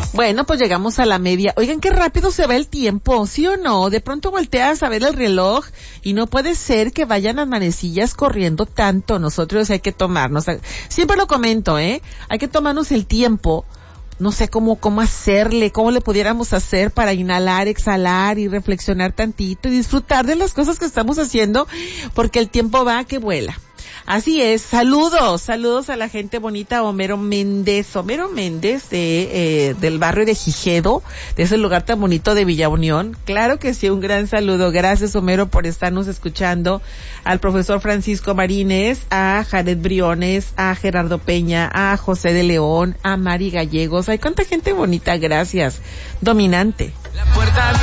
Bueno, pues llegamos a la media. Oigan, qué rápido se va el tiempo, ¿sí o no? De pronto volteas a ver el reloj y no puede ser que vayan las manecillas corriendo tanto. Nosotros hay que tomarnos, siempre lo comento, hay que tomarnos el tiempo. No sé cómo hacerle, cómo le pudiéramos hacer para inhalar, exhalar y reflexionar tantito y disfrutar de las cosas que estamos haciendo, porque el tiempo va que vuela. Así es, saludos a la gente bonita. Homero Méndez del barrio de Gijedo, de ese lugar tan bonito de Villa Unión. Claro que sí, un gran saludo. Gracias, Homero, por estarnos escuchando. Al profesor Francisco Marínez, a Jared Briones, a Gerardo Peña, a José de León, a Mari Gallegos. Hay cuánta gente bonita, gracias. Dominante. La puerta